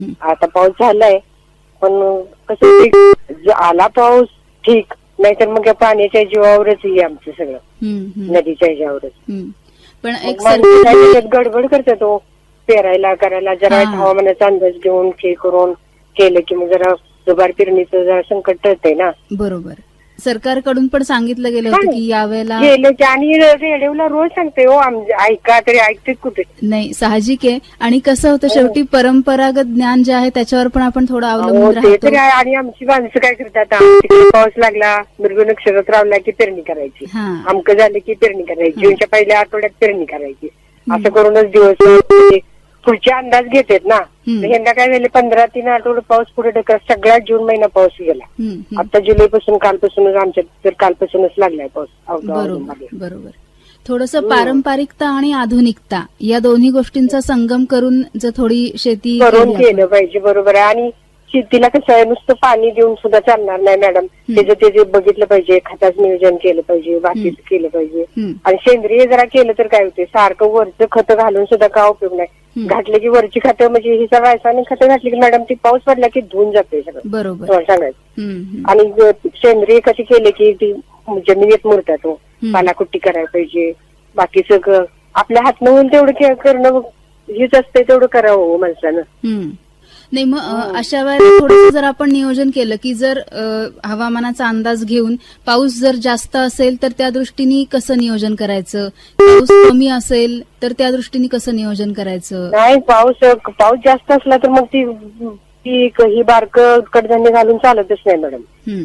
आता पाऊस झालाय पण कसं आला पाऊस ठीक, नाहीतर मग या पाण्याच्या जीवावरच आमचं सगळं नदीच्या जीवावरच. पण एक गडबड करतात तो पेरायला करायला, जरा हवामानाचा अंदाज घेऊन करून केलं की मग जरा दुबार पेरणीचं जरा संकट टळतंय ना. बरोबर. सरकारकडून पण सांगितलं गेलं होतं की यावेळेला गेलं की, आणि रेडिओला रोज सांगते हो ऐका तरी ऐकतेच कुठे नाही, साहजिक आहे. आणि कसं होतं शेवटी परंपरागत ज्ञान जे आहे त्याच्यावर पण आपण थोडं अवलंबून राहतो. आणि आमची माणसं काय करतात, पाऊस लागला मृग नक्षत्र लावला की पेरणी करायची, अमकं झालं की पेरणी करायची, जूनच्या पहिल्या आठवड्यात पेरणी करायची, असं करूनच दिवस पुढचे अंदाज घेतात ना. यंदा काय झाले 15-3 आठवडे पाऊस पुढे ढकल, सगळा जून महिना पाऊस गेला. आता जुलैपासून कालपासूनच आमच्या तर कालपासूनच लागलाय पाऊस. बरोबर. थोडंसं पारंपरिकता आणि आधुनिकता या दोन्ही गोष्टींचा संगम करून जर थोडी शेती करून केलं पाहिजे. बरोबर आहे. आणि शेतीला कसं आहे, नुसतं पाणी देऊन सुद्धा चालणार नाही मॅडम. त्याचं बघितलं पाहिजे, खताचं नियोजन केलं पाहिजे, बाकीचं केलं पाहिजे. आणि सेंद्रिय जरा केलं तर काय होते, सारखं वरचं खतं घालून सुद्धा काय उपयोग नाही. घातले की वरची खतं म्हणजे ही सगळं रासायनिक खतं घातली की मॅडम ती पाऊस पडला की धुवून जाते सगळं. बरोबर सांगायचं. आणि सेंद्रिय कशी केले की ती जमिनीत मुरतात. पालाकुट्टी करायला पाहिजे, बाकी सगळं आपल्या हातनं होईल तेवढं करणं हेच असतंय, तेवढं करावं माणसानं. नाही, मग अशा वेळेला थोडंसं जर आपण नियोजन केलं की जर हवामानाचा अंदाज घेऊन पाऊस जर जास्त असेल तर त्या दृष्टीने कसं नियोजन करायचं, पाऊस कमी असेल तर त्या दृष्टीने कसं नियोजन करायचं. नाही, पाऊस जास्त असला तर मग ती ही बारकं कडधान्य घालून चालतच नाही मॅडम.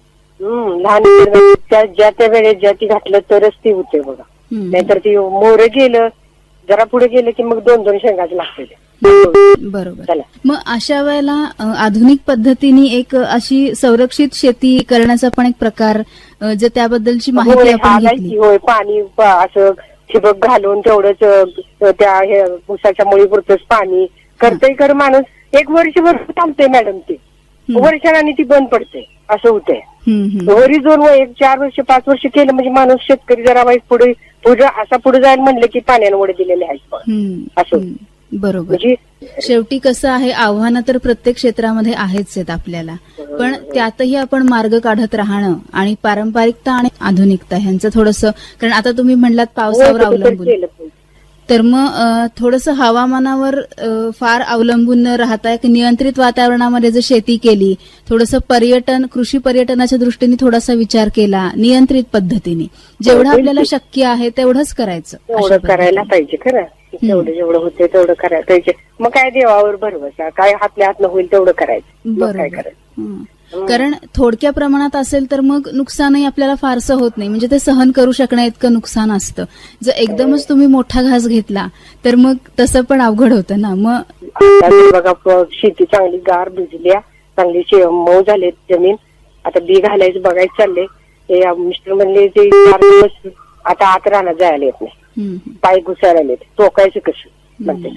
लहान ज्या त्या वेळेत ज्या ती घातलं तरच ती होते बघा. नाहीतर ती मोरं गेलं जरा पुढे गेलं की मग 2-2 शेंगाच लागते. बरोबर. मग अशा वेळेला आधुनिक पद्धतीने एक अशी संरक्षित शेती करण्याचा पण एक प्रकार जे त्याबद्दलची माहिती आपण घेतली. होय, पाणी असं ठिबक घालून तेवढंच त्या ऊसाच्या मुळीपुरतच पाणी करतंय. कर माणूस 1 वर्षभर थांबते मॅडम, ती वर्षाने ती बंद पडते असं होतंय. वरी 4 वर्ष 5 वर्ष केलं म्हणजे माणूस शेतकरी जरा वाईट पुढे जायला म्हणलं की पाण्याने वडे दिलेले आहेत असं. बरोबर. शेवटी कसं आहे, आव्हानं तर प्रत्येक क्षेत्रामध्ये आहेच आहेत आपल्याला, पण त्यातही आपण मार्ग काढत राहणं आणि पारंपरिकता आणि आधुनिकता ह्यांचं थोडंसं, कारण आता तुम्ही म्हणलात पावसावर अवलंबून, तर मग थोडंसं हवामानावर फार अवलंबून न राहता एक नियंत्रित वातावरणामध्ये जर शेती केली, थोडंसं कृषी पर्यटनाच्या दृष्टीने थोडासा विचार केला, नियंत्रित पद्धतीने जेवढं आपल्याला शक्य आहे तेवढंच करायचं. करायला पाहिजे खरं. जेवढं होते तेवढं करायला पाहिजे. मग काय देवावर भरवसा, काय आपल्या हातनं होईल तेवढं करायचं. काय करायचं, कारण थोडक्या प्रमाणात असेल तर मग नुकसानही आपल्याला फारसं होत नाही, म्हणजे ते सहन करू शकण्या इतकं नुकसान असतं. जर एकदमच तुम्ही मोठा घास घेतला तर मग तसं पण अवघड होतं ना. मग बघा शेती चांगली गार भिजल्या, चांगली मऊ झाले जमीन, आता बी घालायचं बघायचं चाललंय. ते मिस्टर म्हणले ते 4 दिवस आता आत राहण्यात जायला येत नाही, पाय घुसायला आलेत, टोकायचं कसं म्हणते.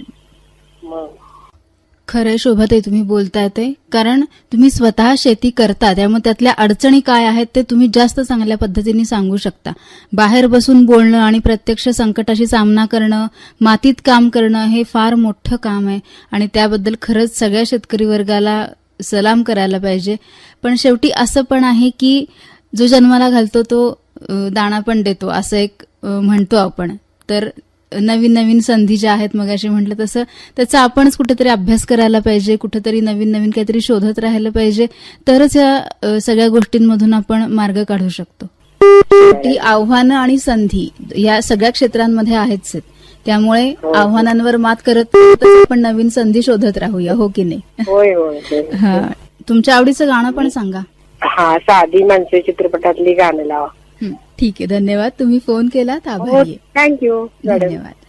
खरंय शोभाताई, तुम्ही बोलताय ते, कारण तुम्ही स्वतः शेती करता त्यामुळे त्यातल्या अडचणी काय आहेत ते तुम्ही जास्त चांगल्या पद्धतीने सांगू शकता. बाहेर बसून बोलणं आणि प्रत्यक्ष संकटाशी सामना करणं, मातीत काम करणं हे फार मोठं काम आहे आणि त्याबद्दल खरंच सगळ्या शेतकरी वर्गाला सलाम करायला पाहिजे. पण शेवटी असं पण आहे की जो जन्माला घालतो तो दाणा पण देतो असं एक म्हणतो आपण. तर नवीन नवीन संधी ज्या आहेत मगाशी म्हटलं तसं त्याचा आपणच कुठेतरी अभ्यास करायला पाहिजे, कुठेतरी नवीन नवीन काहीतरी शोधत राहायला पाहिजे, तरच या सगळ्या गोष्टींमधून आपण मार्ग काढू शकतो. ती आव्हानं आणि संधी या सगळ्या क्षेत्रांमध्ये आहेच आहेत, त्यामुळे आव्हानांवर मात करत आपण नवीन संधी शोधत राहूया, हो की नाही. होय होय. हा, तुमच्या आवडीचं गाणं पण सांगा. हा, साधी माणसं चित्रपटातली गाणं लावा. ठीक आहे, धन्यवाद. तुम्ही फोन केलात, आभारी आहे. थँक्यू, धन्यवाद.